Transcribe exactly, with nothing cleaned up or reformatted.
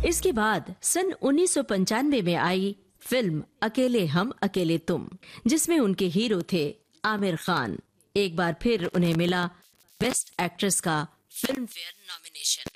इसके बाद सन उन्नीस सौ पंचानवे में आई फिल्म अकेले हम अकेले तुम, जिसमें उनके हीरो थे आमिर खान। एक बार फिर उन्हें मिला बेस्ट एक्ट्रेस का फिल्म फेयर नॉमिनेशन।